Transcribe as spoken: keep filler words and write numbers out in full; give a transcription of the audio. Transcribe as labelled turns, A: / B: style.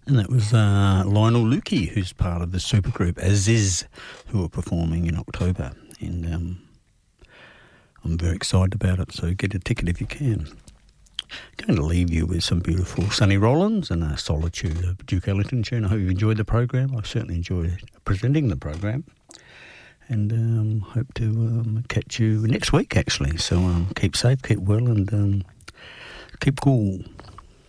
A: And that was uh, Lionel Lukey, who's part of the supergroup Aziz, who are performing in October. And um, I'm very excited about it, so get a ticket if you can. I'm going to leave you with some beautiful Sonny Rollins and a Solitude, a Duke Ellington tune. I hope you enjoyed the program. I certainly enjoyed presenting the program. And um, hope to um, catch you next week, actually. So um, keep safe, keep well, and um, keep cool.